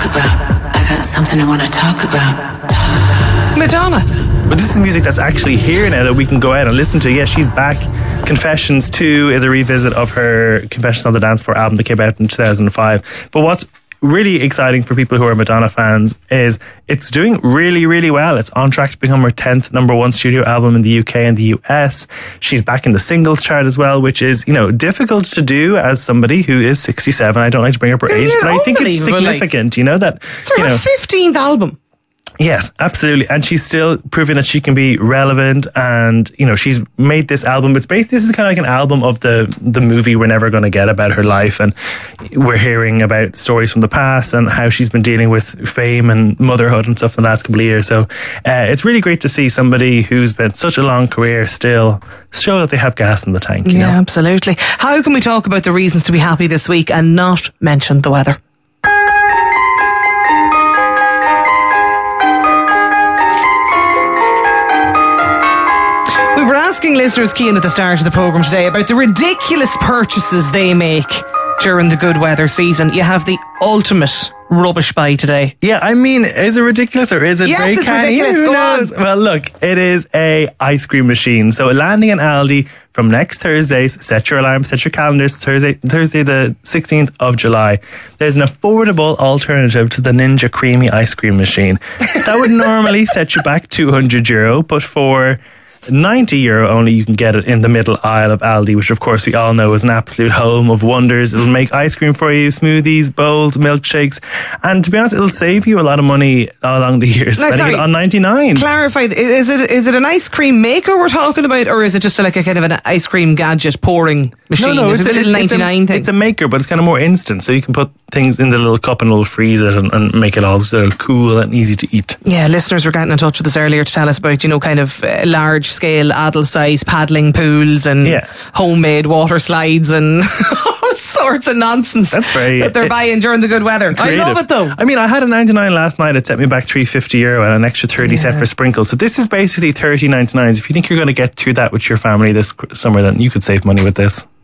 about. I got something I want to talk about. Madonna. But this is music that's actually here now that we can go out and listen to. Yeah, she's back. Confessions 2 is a revisit of her Confessions on the Dance Floor album that came out in 2005. But what's really exciting for people who are Madonna fans is it's doing really, really well. It's on track to become her 10th number one studio album in the UK and the US. She's back in the singles chart as well, which is, difficult to do as somebody who is 67. I don't like to bring up her age, but I think it's significant, that... It's her 15th album. Yes, absolutely. And she's still proving that she can be relevant, and she's made this album. This is kind of like an album of the movie we're never going to get about her life, and we're hearing about stories from the past and how she's been dealing with fame and motherhood and stuff in the last couple of years. So it's really great to see somebody who's been such a long career still show that they have gas in the tank. You know? Absolutely. How can we talk about the reasons to be happy this week and not mention the weather? Asking listeners keen at the start of the programme today about the ridiculous purchases they make during the good weather season. You have the ultimate rubbish buy today. Yeah, I mean, is it ridiculous or is it very canny? Ridiculous. Who knows? Well, look, it is a ice cream machine. So landing in Aldi from next Thursday, set your alarm, set your calendars, Thursday the 16th of July. There's an affordable alternative to the Ninja Creamy ice cream machine. That would normally set you back €200, but for €90 only, you can get it in the middle aisle of Aldi, which of course we all know is an absolute home of wonders. It'll make ice cream for you, smoothies, bowls, milkshakes, and to be honest, it'll save you a lot of money along the years spending it on 99. Clarify, is it an ice cream maker we're talking about, or is it just like a kind of an ice cream gadget pouring machine? No, it's a little 99 thing. It's a maker, but it's kind of more instant, so you can put things in the little cup and it'll freeze it and make it all sort of cool and easy to eat. Yeah, listeners were getting in touch with us earlier to tell us about, kind of large scale adult size paddling pools and homemade water slides and all sorts of nonsense that they're buying during the good weather. Creative. I love it though. I mean, I had a 99 last night. It set me back €350 and an extra 30 set for sprinkles. So this is basically 30 99s. If you think you're going to get through that with your family this summer, then you could save money with this.